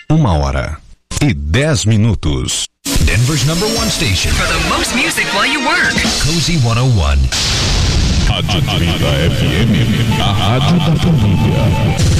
1h10. Denver's #1 station for the most music while you work. Cozy 101. Rádio 30 FM, a rádio da família.